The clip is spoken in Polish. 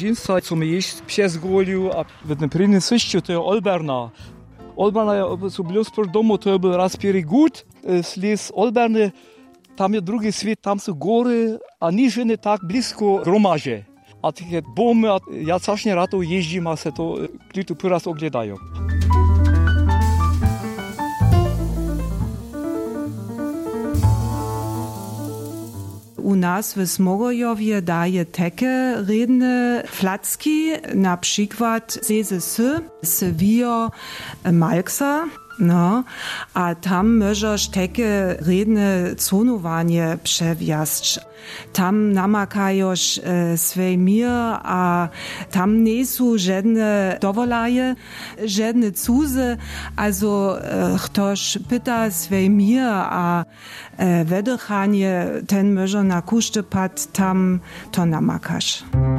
Dżinsa, co mi jeść przez goliu, a w tym prynnym syściu to jest Olberna. Olberna jest blisko pod domu, to był raz pierwszy gut. Slis Olberny, tam jest drugi świat, tam są góry, a niżiny tak blisko gromaże. A takie domy, ja strasznie rado jeździm, a se to klitu raz oglądają. U nas w Smogojowie daje takie redne flacki, na przykład Zezesy, Sevilla, Malksa. No, a tam możesz takie redne conowanie przewiaść. Tam namakajosz swej mir, a tam nie są żadne dowolaje, żadne cuze, also ktoś pyta swej mir, a wydychanie ten może na kusztypad tam to namakasz.